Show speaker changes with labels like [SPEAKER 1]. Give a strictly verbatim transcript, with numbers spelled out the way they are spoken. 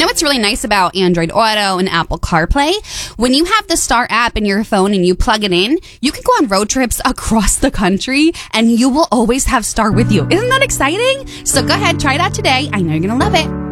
[SPEAKER 1] know what's really nice about Android Auto and Apple CarPlay? When you have the Star app in your phone and you plug it in, you can go on road trips across the country and you will always have Star with you. Isn't that exciting? So go ahead, try it out today. I know you're going to love it.